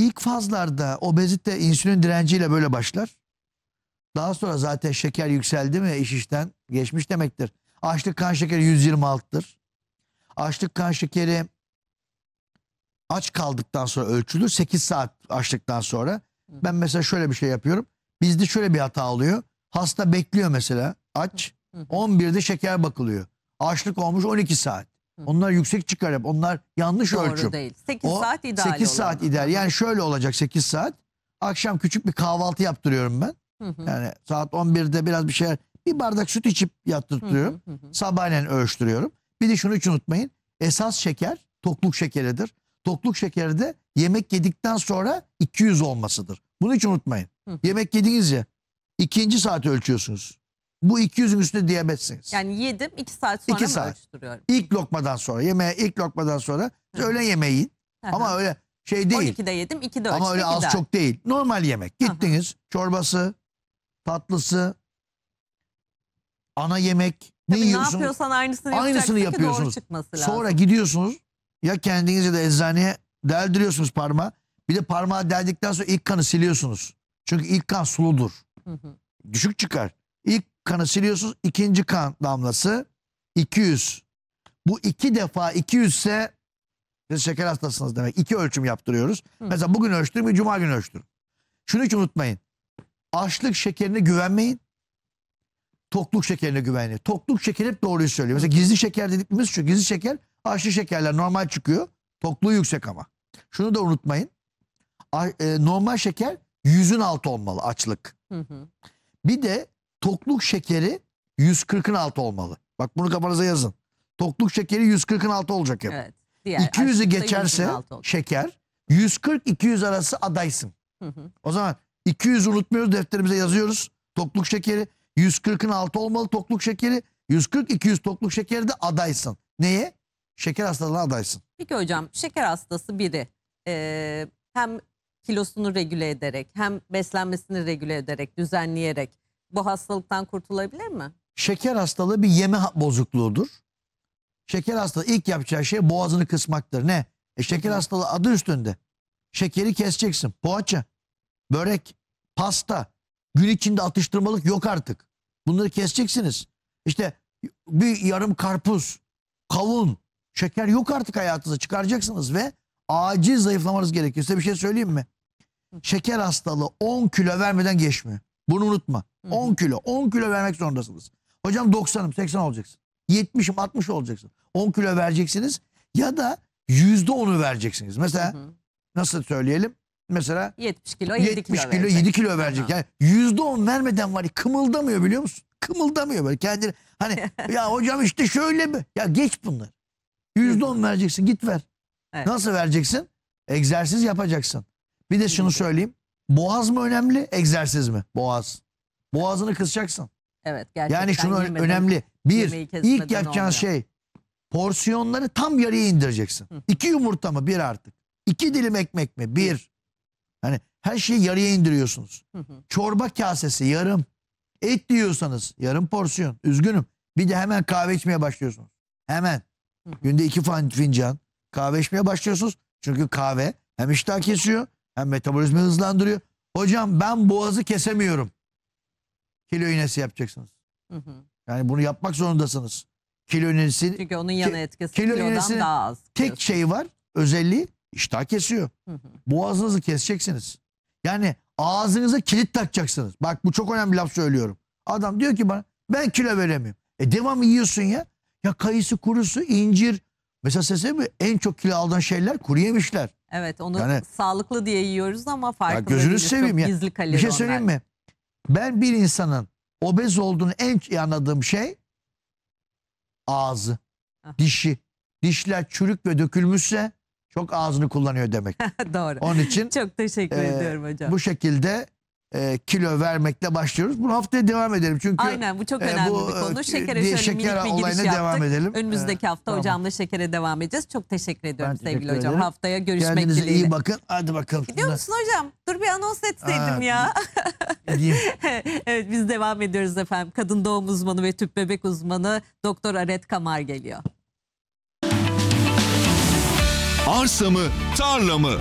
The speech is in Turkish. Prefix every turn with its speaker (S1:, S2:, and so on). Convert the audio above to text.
S1: ilk fazlarda obezite insülin direnciyle böyle başlar. Daha sonra zaten şeker yükseldi mi iş işten geçmiş demektir. Açlık kan şekeri 126'tır. Açlık kan şekeri aç kaldıktan sonra ölçülür. 8 saat açlıktan sonra. Ben mesela şöyle bir şey yapıyorum. Bizde şöyle bir hata oluyor. Hasta bekliyor mesela aç. 11'de şeker bakılıyor. Açlık olmuş 12 saat. Onlar yüksek çıkar hep. Onlar yanlış
S2: Doğru
S1: ölçüm.
S2: değil. 8 saat ideal
S1: 8 saat
S2: olan.
S1: ideal. Yani şöyle olacak 8 saat. Akşam küçük bir kahvaltı yaptırıyorum ben. Yani saat 11'de biraz bir şeyler, bir bardak süt içip yattırtıyorum. Sabahleyin ölçtürüyorum. Bir de şunu hiç unutmayın. Esas şeker tokluk şekeridir. Tokluk şekeri de yemek yedikten sonra 200 olmasıdır. Bunu hiç unutmayın. Yemek yediniz ya, ikinci saat ölçüyorsunuz. Bu 200'ün üstünde diyabetsiniz.
S2: Yani yedim 2 saat sonra
S1: 2
S2: mı
S1: saat.
S2: ölçtürüyorum?
S1: İlk lokmadan sonra, yemeğe ilk lokmadan sonra öğlen yemeği yiyin. Ama öyle şey değil.
S2: 12'de yedim 2'de ölçtüm.
S1: Ama öyle az çok değil. Normal yemek. Gittiniz çorbası, tatlısı, ana yemek. Ne
S2: Tabii
S1: yiyorsunuz?
S2: ne yapıyorsan aynısını
S1: Aynısını
S2: yapacaksın ki doğru
S1: yapıyorsunuz.
S2: çıkması lazım.
S1: Sonra gidiyorsunuz ya kendiniz ya da eczaneye deldiriyorsunuz parmağı. Bir de parmağı deldikten sonra ilk kanı siliyorsunuz. Çünkü ilk kan suludur. Düşük çıkar. İlk kanı siliyorsunuz. İkinci kan damlası 200. Bu 2 defa 200 ise siz şeker hastasınız demek. 2 ölçüm yaptırıyoruz. Mesela bugün ölçtüm ve cuma günü ölçtüm. Şunu hiç unutmayın. Açlık şekerine güvenmeyin. Tokluk şekerine güvenmeyin. Tokluk şekeri hep doğruyu söylüyor. Mesela gizli şeker dediklerimiz şu. Gizli şeker, açlı şekerler normal çıkıyor. Tokluğu yüksek ama. Şunu da unutmayın. Normal şeker 100'ün altı olmalı açlık. Bir de tokluk şekeri 140'ın altı olmalı. Bak bunu kafanıza yazın. Tokluk şekeri 140'ın altı olacak hep.
S2: Evet.
S1: 200'ü geçerse şeker 140-200 arası adaysın. O zaman 200'ü unutmuyoruz, defterimize yazıyoruz. Tokluk şekeri 140'ın altı olmalı tokluk şekeri. 140-200 tokluk şekeri de adaysın. Neye? Şeker hastalığına adaysın.
S2: Peki hocam, şeker hastası biri hem kilosunu regüle ederek hem beslenmesini regüle ederek, düzenleyerek bu hastalıktan kurtulabilir mi?
S1: Şeker hastalığı bir yeme bozukluğudur. Şeker hastalığı ilk yapacağı şey boğazını kısmaktır. Ne? Şeker hastalığı adı üstünde. Şekeri keseceksin. Poğaça, börek, pasta, gün içinde atıştırmalık yok artık. Bunları keseceksiniz. İşte bir yarım karpuz, kavun, şeker yok artık hayatınızda, çıkaracaksınız ve acil zayıflamanız gerekiyor. Size bir şey söyleyeyim mi? Şeker hastalığı 10 kilo vermeden geçmiyor. Bunu unutma. 10 kilo. 10 kilo vermek zorundasınız. Hocam 90'ım 80 olacaksın. 70'im 60 olacaksın. 10 kilo vereceksiniz ya da %10'u vereceksiniz. Mesela nasıl söyleyelim? Mesela
S2: 70 kilo 7
S1: 70
S2: kilo,
S1: kilo 7 kilo verecek. Yani %10 vermeden var ya, kımıldamıyor biliyor musun? Kımıldamıyor böyle kendini. Hani ya hocam işte şöyle mi? Ya geç bunlar. %10 vereceksin, git ver.
S2: Evet.
S1: Nasıl vereceksin? Egzersiz yapacaksın. Bir de şunu söyleyeyim. Boğaz mı önemli, egzersiz mi? Boğaz. Boğazını kısacaksın.
S2: Evet, gerçekten
S1: Yani şunu
S2: yemeden,
S1: önemli. Bir,
S2: yemeği kesmeden
S1: ilk yapacağın
S2: olmuyor.
S1: şey porsiyonları tam yarıya indireceksin. 2 yumurta mı? 1 artık. 2 dilim ekmek mi? 1. Hani her şeyi yarıya indiriyorsunuz. Çorba kasesi yarım. Et diyorsanız yarım porsiyon. Üzgünüm. Bir de hemen kahve içmeye başlıyorsunuz. Hemen. Günde 2 fincan kahve içmeye başlıyorsunuz. Çünkü kahve hem iştah kesiyor hem metabolizmayı hızlandırıyor. Hocam ben boğazı kesemiyorum. Kilo iğnesi yapacaksınız. Yani bunu yapmak zorundasınız. Kilo iğnesi.
S2: Çünkü onun yan etkisi
S1: kilo
S2: kilodan
S1: iğnesinin
S2: daha az.
S1: tek şeyi var, özelliği iştah kesiyor. Boğazınızı keseceksiniz. Yani ağzınıza kilit takacaksınız. Bak bu çok önemli bir laf söylüyorum. Adam diyor ki bana ben kilo veremiyorum. Devamlı yiyorsun ya. Ya kayısı, kurusu, incir. Mesela size mi en çok kilo aldığın şeyler kuru yemişler.
S2: Evet, onu
S1: Yani,
S2: sağlıklı diye yiyoruz ama
S1: ya
S2: farkında
S1: gözünü
S2: değiliz.
S1: seveyim
S2: Çok
S1: ya.
S2: gizli kalori
S1: Bir şey
S2: onlar.
S1: söyleyeyim mi? Ben bir insanın obez olduğunu en iyi anladığım şey ağzı, dişi. Dişler çürük ve dökülmüşse çok ağzını kullanıyor demek.
S2: Doğru.
S1: Onun için
S2: Çok teşekkür ediyorum hocam.
S1: bu şekilde kilo vermekle başlıyoruz. Bunu haftaya devam edelim. Çünkü
S2: aynen, bu çok önemli bir konu. Şekere şöyle
S1: şeker
S2: minik bir giriş
S1: olayına
S2: yaptık.
S1: devam edelim.
S2: Önümüzdeki hafta
S1: tamam.
S2: hocamla şekere devam edeceğiz. Çok teşekkür ediyorum
S1: Ben
S2: sevgili
S1: teşekkür
S2: hocam.
S1: ederim.
S2: Haftaya görüşmek
S1: Kendinize
S2: dileğiyle.
S1: iyi bakın. Hadi bakalım.
S2: Gidiyor musun hocam? Dur bir anons etseydim
S1: Ha,
S2: ya.
S1: Gideyim.
S2: Evet, biz devam ediyoruz efendim. Kadın doğum uzmanı ve tüp bebek uzmanı Doktor Aret Kamar geliyor.
S3: Arsa mı, tarla mı?